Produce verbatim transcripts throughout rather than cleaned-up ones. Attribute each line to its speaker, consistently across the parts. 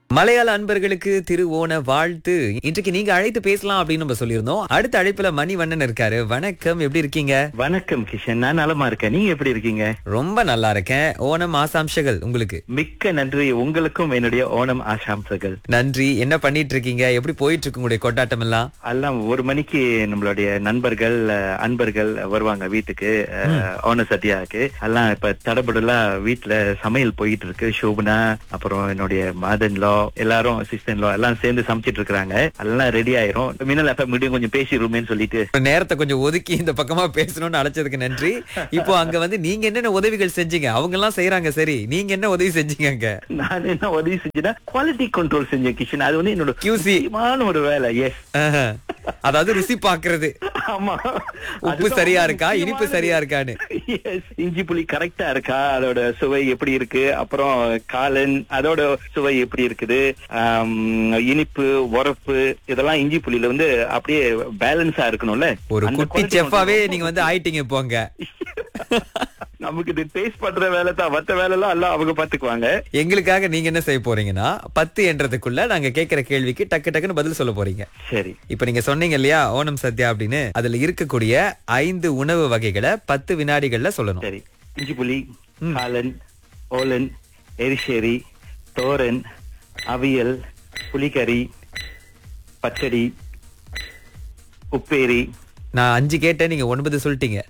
Speaker 1: மலையாள அன்பர்களுக்கு திரு ஓண வாழ்த்து. இன்றைக்கு நீங்க அழைத்து பேசலாம் அப்படின்னு நம்ம சொல்லியிருந்தோம். அடுத்த அழைப்புல மணிவண்ணன் இருக்காரு. வணக்கம், எப்படி இருக்கீங்க?
Speaker 2: வணக்கம் கிஷன், நான் நலமா இருக்கேன். நீங்க எப்படி இருக்கீங்க?
Speaker 1: ரொம்ப நல்லா இருக்கேன். ஓணம் ஆசாம்சங்கள் உங்களுக்கு.
Speaker 2: மிக்க நன்றி. உங்களுக்கும் என்னுடைய ஓணம் ஆசாம்சங்கள்.
Speaker 1: நன்றி. என்ன பண்ணிட்டு இருக்கீங்க? எப்படி போயிட்டு இருக்கு உங்களுடைய கொண்டாட்டம் எல்லாம்?
Speaker 2: எல்லாம் ஒரு மணிக்கு நம்மளுடைய நண்பர்கள் அஹ், அன்பர்கள் வருவாங்க வீட்டுக்கு, அஹ், ஓண சத்யாவுக்கு. எல்லாம் இப்ப தடபுடலா வீட்டுல சமையல் போயிட்டு இருக்கு. சோபனா, அப்புறம் என்னுடைய மாதன்லோ, எல்லாரும் அசிஸ்டன்ட் லோ எல்லாம் சேர்ந்து சமைச்சிட்டு இருக்காங்க. எல்லாம் ரெடி ஆயிரும். மின்னல் எஃப்எம் மீடியம் கொஞ்சம் பேசிடுமேன்னு சொல்லிட்டு
Speaker 1: நேரத்தை கொஞ்சம் ஒதுக்கி இந்த பக்கமா பேசணும்னு அழைச்சதுக்கு நன்றி. இப்போ அங்க வந்து நீங்க என்னென்ன உதவிகள் செஞ்சீங்க? அவங்க எல்லாம் செய்யறாங்க, சரி, நீங்க என்ன உதவி செஞ்சீங்க அங்க?
Speaker 2: நான் என்ன உதவி செஞ்சேன்னா குவாலிட்டி கண்ட்ரோல் செஞ்சேன் கிஷன். அது வந்து என்னோட
Speaker 1: கியூ சி
Speaker 2: முக்கியமான ஒரு வேலை. எஸ்,
Speaker 1: அதாவது ருசி பாக்குறது.
Speaker 2: ஆமா,
Speaker 1: உப்பு சரியா இருக்கா, இனிப்பு சரியா இருக்கான்னு.
Speaker 2: Yes, இஞ்சி புளி கரெக்டா இருக்கா, அதோட சுவை எப்படி இருக்கு, அப்புறம் காளான் அதோட சுவை எப்படி இருக்குது, ஆம், இனிப்பு உரப்பு இதெல்லாம் இஞ்சி புளியில வந்து அப்படியே பேலன்ஸா இருக்கணும்ல.
Speaker 1: ஒரு
Speaker 2: அந்த
Speaker 1: குட்டி
Speaker 2: quality
Speaker 1: செஃப்பாவே
Speaker 2: control
Speaker 1: நீங்க வந்து ஆயிட்டீங்க போங்க.
Speaker 2: நமக்கு இது டேஸ்ட் பண்ற வேலை தான், மத்த வேலை எல்லாம் எல்லாம் அவங்க பாத்துக்குவாங்க.
Speaker 1: எங்களுக்காக நீங்க என்ன செய்ய போறீங்கன்னா, பத்து என்றதுக்குள்ள நாங்க கேக்குற கேள்விக்கு டக்கு டக்குன்னு பதில் சொல்ல போறீங்க.
Speaker 2: சரி,
Speaker 1: இப்ப நீங்க சொன்னீங்க இல்லையா ஓணம் சத்யா அப்படின்னு, அதுல இருக்கக்கூடிய ஐந்து உணவு வகைகளை பத்து வினாடிகள்ல சொல்லணும்.
Speaker 2: சரி. இஞ்சி புளி, காளான், ஓலன், எரிசேரி, தோரன், அவியல், புளிக்கறி, பச்சடி, உப்பேரி.
Speaker 1: நான் அஞ்சு கேட்டேன், நீங்க ஒன்பது சொல்லிட்டீங்க.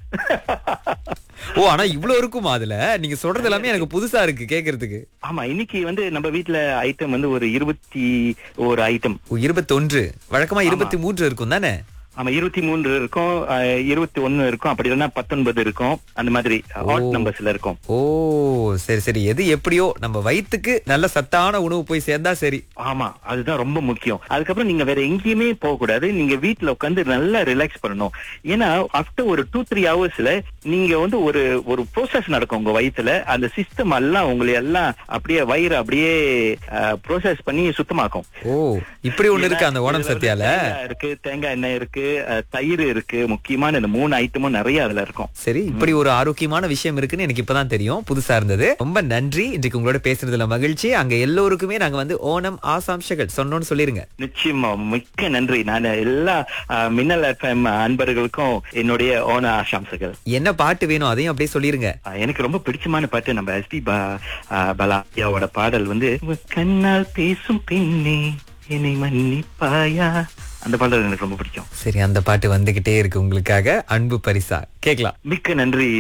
Speaker 1: ஓ, ஆனா இவ்வளவு இருக்குமா அதுல? நீங்க சொல்றது எல்லாமே எனக்கு புதுசா இருக்கு கேக்குறதுக்கு.
Speaker 2: ஆமா, இன்னைக்கு வந்து நம்ம வீட்ல ஐட்டம் வந்து ஒரு இருபத்தி ஒரு ஐட்டம்.
Speaker 1: இருபத்தி ஒன்று வழக்கமா இருபத்தி மூன்று இருக்கும் தானே?
Speaker 2: ஆமா, இருபத்தி மூன்று இருக்கும், இருபத்தி ஒன்னு இருக்கும், அப்படி இல்லைன்னா பத்தொன்பது இருக்கும். அந்த மாதிரி ஹாட் நம்பர்ஸ்ல இருக்கும்.
Speaker 1: ஓ, சரி சரி. எது எப்படியோ நம்ம வயித்துக்கு நல்ல சத்தான உணவு போய் சேர்ந்தா சரி.
Speaker 2: ஆமா, அதுதான் ரொம்ப முக்கியம். அதுக்கப்புறம் நீங்க வேற எங்கேயுமே போக கூடாது. நீங்க வீட்டுல உட்காந்து நல்லா ரிலாக்ஸ் பண்ணணும். ஏன்னா ஆஃப்டர் ஒரு டூ த்ரீ ஹவர்ஸ்ல நீங்க வந்து ஒரு ஒரு ப்ரோசஸ் நடக்கும் உங்க வயித்துல. அந்த சிஸ்டம் எல்லாம் உங்களை எல்லாம் அப்படியே வயிறு அப்படியே ப்ரோசஸ் பண்ணி சுத்தமாக்கும்.
Speaker 1: ஓ, இப்படி ஒண்ணு இருக்கு அந்த ஓணம் சத்யால.
Speaker 2: தேங்காய் இருக்கு, தேங்காய் எண்ணெய் இருக்கு, அஹ், தயிர் இருக்கு. முக்கியமான இந்த மூணு ஐட்டமும் நிறைய அதுல இருக்கும்.
Speaker 1: சரி, இப்படி ஒரு ஆரோக்கியமான விஷயம் இருக்குன்னு எனக்கு இப்பதான் தெரியும். புதுசா இருந்தது. ரொம்ப நன்றி. இன்றைக்கு உங்களோட பேசுறதுல மகிழ்ச்சி. அங்க எல்லோருக்குமே நாங்க வந்து ஓணம் ஆசாம்சங்கள் சொன்னோம்னு சொல்லிருங்க.
Speaker 2: நிச்சயமா, மிக்க நன்றி. நான் எல்லா அஹ், மின்னல் எஃப்எம் அன்பர்களுக்கும் என்னுடைய ஓண ஆசாம்சங்கள்.
Speaker 1: என்ன பாட்டு வேணும் அதையும் அப்படியே சொல்லிருங்க.
Speaker 2: அஹ், எனக்கு ரொம்ப பிடிச்சமான பாட்டு நம்ம எஸ்பி பலாயாவோட பாடல் வந்து கண்ணால் பேசும் பெண்ணே என்னை மன்னிப்பாயா. அந்த பாடல் எனக்கு ரொம்ப பிடிக்கும்.
Speaker 1: சரி, அந்த பாட்டு வந்துகிட்டே இருக்கு உங்களுக்காக. அன்பு பரிசா கேக்கலாம்.
Speaker 2: மிக்க நன்றி.